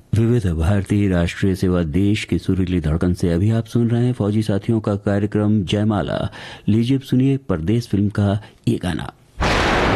विविध भारतीय राष्ट्रीय सेवा देश की सुरीली धड़कन से अभी आप सुन रहे हैं फौजी साथियों का कार्यक्रम जयमाला। लीजिए सुनिए परदेस फिल्म का ये गाना।